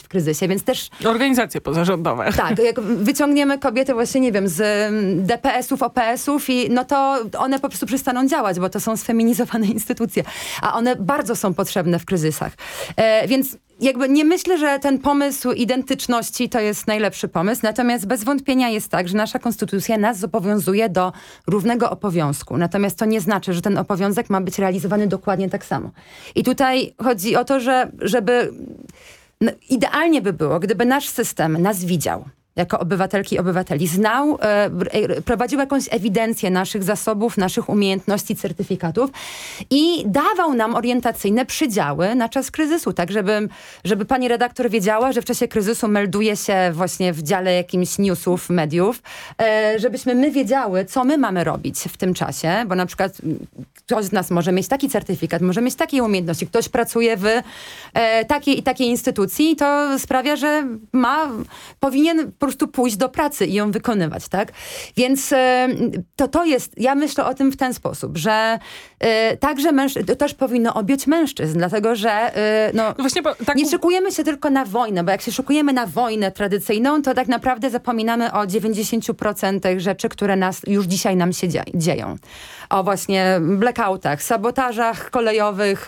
kryzysie, więc też... Organizacje pozarządowe. Tak, jak wyciągniemy kobiety właśnie, nie wiem, z DPS-ów, OPS-ów i no to one po prostu przestaną działać, bo to są sfeminizowane instytucje, a one bardzo są potrzebne w kryzysach. Więc jakby nie myślę, że ten pomysł identyczności to jest najlepszy pomysł, natomiast bez wątpienia jest tak, że nasza konstytucja nas zobowiązuje do równego obowiązku. Natomiast to nie znaczy, że ten obowiązek ma być realizowany dokładnie tak samo. I tutaj chodzi o to, żeby idealnie by było, gdyby nasz system nas widział jako obywatelki i obywateli, znał, prowadził jakąś ewidencję naszych zasobów, naszych umiejętności, certyfikatów i dawał nam orientacyjne przydziały na czas kryzysu, tak żeby pani redaktor wiedziała, że w czasie kryzysu melduje się właśnie w dziale jakimś newsów, mediów, żebyśmy my wiedziały, co my mamy robić w tym czasie, bo na przykład ktoś z nas może mieć taki certyfikat, może mieć takie umiejętności, ktoś pracuje w takiej i takiej instytucji i to sprawia, że powinien po prostu pójść do pracy i ją wykonywać, tak? Więc to jest, ja myślę o tym w ten sposób, że także to też powinno objąć mężczyzn, dlatego że właśnie, tak... nie szykujemy się tylko na wojnę, bo jak się szykujemy na wojnę tradycyjną, to tak naprawdę zapominamy o 90% rzeczy, które już dzisiaj nam się dzieją. O właśnie blackoutach, sabotażach kolejowych,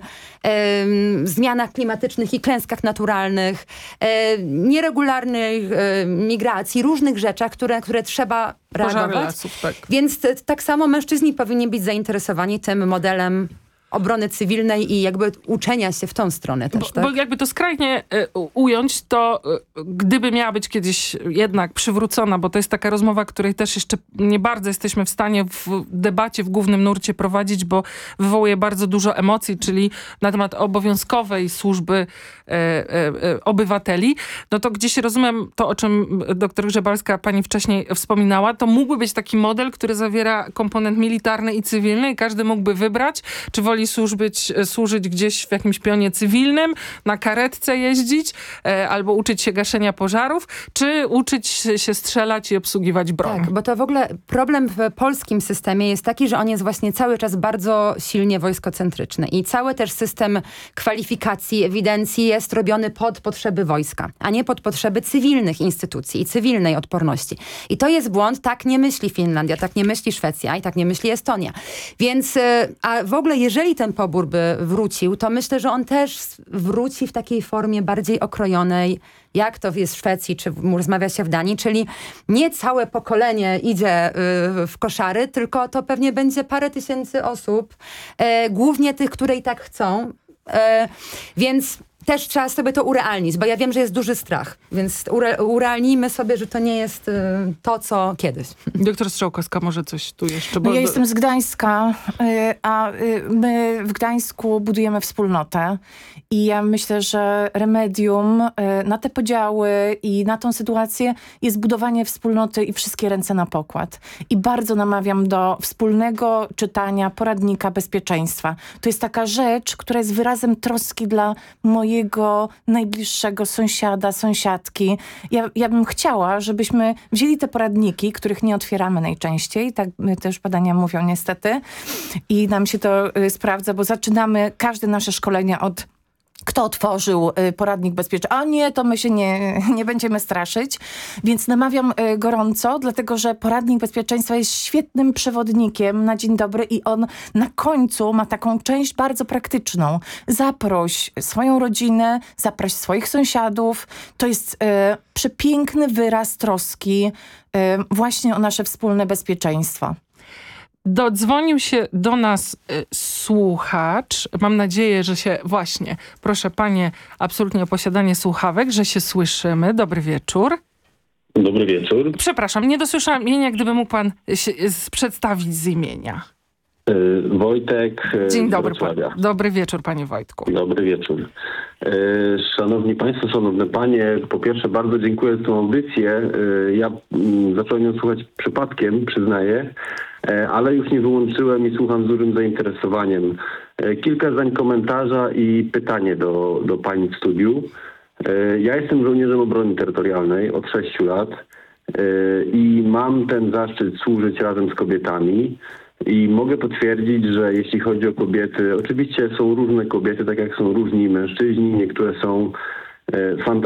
zmianach klimatycznych i klęskach naturalnych, nieregularnej migracji, różnych rzeczach, które trzeba reagować. Lasów, tak. Więc tak samo mężczyźni powinni być zainteresowani tym modelem obrony cywilnej i jakby uczenia się w tą stronę też. Bo jakby to skrajnie ująć, to gdyby miała być kiedyś jednak przywrócona, bo to jest taka rozmowa, której też jeszcze nie bardzo jesteśmy w stanie w debacie w głównym nurcie prowadzić, bo wywołuje bardzo dużo emocji, czyli na temat obowiązkowej służby obywateli, no to gdzieś rozumiem to, o czym doktor Grzebalska pani wcześniej wspominała, to mógłby być taki model, który zawiera komponent militarny i cywilny i każdy mógłby wybrać, czy woli służyć gdzieś w jakimś pionie cywilnym, na karetce jeździć, albo uczyć się gaszenia pożarów, czy uczyć się strzelać i obsługiwać broń. Tak, bo to w ogóle problem w polskim systemie jest taki, że on jest właśnie cały czas bardzo silnie wojskocentryczny i cały też system kwalifikacji, ewidencji jest robiony pod potrzeby wojska, a nie pod potrzeby cywilnych instytucji i cywilnej odporności. I to jest błąd, tak nie myśli Finlandia, tak nie myśli Szwecja i tak nie myśli Estonia. Więc, a w ogóle jeżeli ten pobór by wrócił, to myślę, że on też wróci w takiej formie bardziej okrojonej, jak to jest w Szwecji, czy rozmawia się w Danii, czyli nie całe pokolenie idzie w koszary, tylko to pewnie będzie parę tysięcy osób, głównie tych, które i tak chcą, więc też trzeba sobie to urealnić, bo ja wiem, że jest duży strach, więc urealnijmy sobie, że to nie jest to, co kiedyś. Doktor Strzałkowska, może coś tu jeszcze? Ja jestem z Gdańska, a my w Gdańsku budujemy wspólnotę i ja myślę, że remedium na te podziały i na tą sytuację jest budowanie wspólnoty i wszystkie ręce na pokład. I bardzo namawiam do wspólnego czytania poradnika bezpieczeństwa. To jest taka rzecz, która jest wyrazem troski dla mojego najbliższego sąsiada, sąsiadki. Ja bym chciała, żebyśmy wzięli te poradniki, których nie otwieramy najczęściej, tak też badania mówią niestety i nam się to sprawdza, bo zaczynamy każde nasze szkolenia od kto otworzył poradnik bezpieczeństwa. A nie, to my się nie będziemy straszyć. Więc namawiam gorąco, dlatego że poradnik bezpieczeństwa jest świetnym przewodnikiem na dzień dobry i on na końcu ma taką część bardzo praktyczną. Zaproś swoją rodzinę, zaproś swoich sąsiadów. To jest przepiękny wyraz troski właśnie o nasze wspólne bezpieczeństwo. Dodzwonił się do nas słuchacz. Mam nadzieję, że się właśnie, proszę panie, absolutnie o posiadanie słuchawek, że się słyszymy. Dobry wieczór. Dobry wieczór. Przepraszam, nie dosłyszałam imienia, gdyby mógł pan się przedstawić z imienia. Wojtek. Dzień dobry. Dobry wieczór, panie Wojtku. Dobry wieczór. Szanowni państwo, szanowne panie, po pierwsze bardzo dziękuję za tę audycję. Ja zacząłem ją słuchać przypadkiem, przyznaję, ale już nie wyłączyłem i słucham z dużym zainteresowaniem. Kilka zdań komentarza i pytanie do pani w studiu. Ja jestem żołnierzem obrony terytorialnej od 6 lat i mam ten zaszczyt służyć razem z kobietami. I mogę potwierdzić, że jeśli chodzi o kobiety, oczywiście są różne kobiety, tak jak są różni mężczyźni. Niektóre są fantastyczne.